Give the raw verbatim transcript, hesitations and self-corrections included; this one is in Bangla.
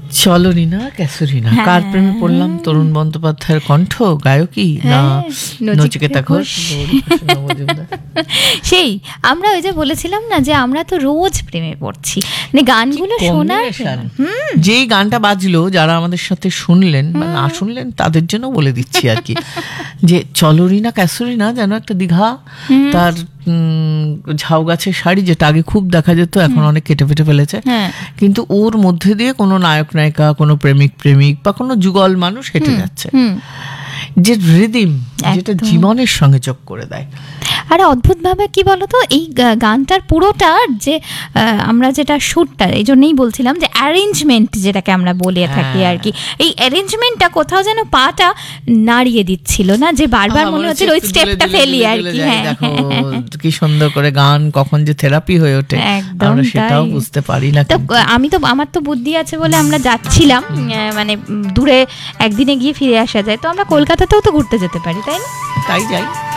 চলো রিনা ক্যাসরিনা, কার প্রেমে পড়লাম? তরুণ বন্দ্যোপাধ্যায়ের কণ্ঠ, গায়কী না নচিকেতা ঘোষ? সেই আমরা ওই যে বলেছিলাম না যে আমরা তো রোজ প্রেমে পড়ছি, মানে গানগুলো শোনার। যেই গানটা বাজলো, যারা আমাদের সাথে শুনলেন বা না শুনলেন তাদের জন্য বলে দিচ্ছি আর কি, যে চলো রিনা ক্যাসরিনা যেন একটা দীঘা, তার ঝাউ গাছের শাড়ি যেটা আগে খুব দেখা যেত, এখন অনেক কেটে ফেটে ফেলেছে, কিন্তু ওর মধ্যে দিয়ে কোনো নায়ক নায়িকা, কোনো প্রেমিক প্রেমিক বা কোনো যুগল মানুষ হেঁটে যাচ্ছে, যে রিদিম যেটা জীবনের সঙ্গে যোগ করে দেয়। আর অদ্ভুতভাবে কি বলতো, এই গানটার পুরোটা যে আমরা যেটা শুটটা, এই জন্যই বলছিলাম যে অ্যারেঞ্জমেন্ট যেটাকে আমরা বলে থাকি আর কি, এই অ্যারেঞ্জমেন্টটা কোথাও যেন পাটা নাড়িয়ে দিচ্ছিল না, যে বারবার মনে হচ্ছে ওই স্টেপটা ফেলি আর কি। হ্যাঁ, কি সুন্দর করে গান কখন যে থেরাপি হয়ে ওঠে আমরা সেটাও বুঝতে পারি না। তো আমি তো, আমার তো বুদ্ধি আছে বলে আমরা যাচ্ছিলাম, মানে দূরে একদিনে গিয়ে ফিরে আসা যায়, তো আমরা কলকাতাতেও তো ঘুরতে যেতে পারি, তাই না? তাই যাই।